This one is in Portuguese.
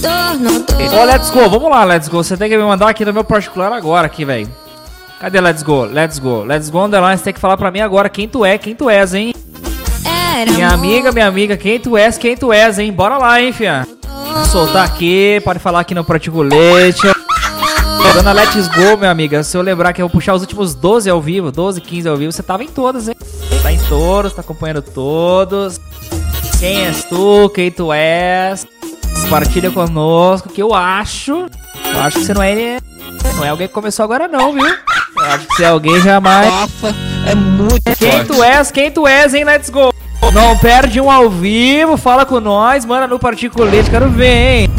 Ô, Let's Go, vamos lá, Let's Go. Você tem que me mandar aqui no meu particular agora, aqui, velho. Cadê Let's Go? Let's Go. Let's Go Underline, você tem que falar pra mim agora quem tu és, hein? Minha amiga, quem tu és, hein? Bora lá, hein, fia. Vou soltar aqui, pode falar aqui no particulete. Dona Let's Go, minha amiga. Se eu lembrar que eu vou puxar os últimos 12 ao vivo, 12, 15 ao vivo, você tava em todas, hein? Tá em todos, tá acompanhando todos. Quem és tu? Quem tu és? Compartilha conosco, que eu acho que você não é alguém que começou agora não, viu? Eu acho que você é alguém jamais. Nossa, é muito Quem tu és, hein, Let's Go? Não perde um ao vivo, fala com nós, manda no particulete, quero ver, hein?